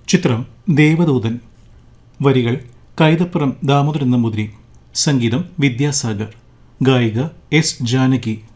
ചിത്രം ദേവദൂതൻ. വരികൾ കൈതപ്പുറം ദാമോദരൻ നമ്പൂതിരി. സംഗീതം വിദ്യാസാഗർ. ഗായിക എസ് ജാനകി.